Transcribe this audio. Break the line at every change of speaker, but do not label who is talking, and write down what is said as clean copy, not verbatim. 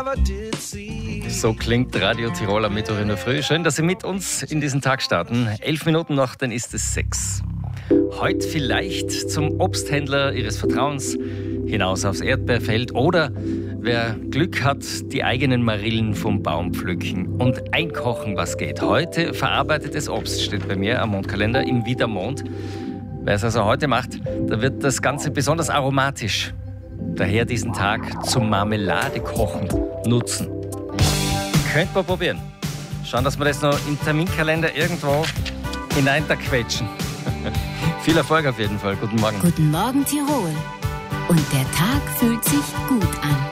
So klingt Radio Tirol am Mittwoch in der Früh. Schön, dass Sie mit uns in diesen Tag starten. 11 Minuten noch, dann ist es 6. Heute vielleicht zum Obsthändler Ihres Vertrauens, hinaus aufs Erdbeerfeld oder, wer Glück hat, die eigenen Marillen vom Baum pflücken und einkochen, was geht. Heute verarbeitetes Obst steht bei mir am Mondkalender im Widermond. Wer es also heute macht, da wird das Ganze besonders aromatisch. Daher diesen Tag zum Marmeladekochen nutzen. Könnt man probieren. Schauen, dass wir das noch im Terminkalender irgendwo hineinquetschen. Viel Erfolg auf jeden Fall. Guten Morgen.
Guten Morgen, Tirol. Und der Tag fühlt sich gut an.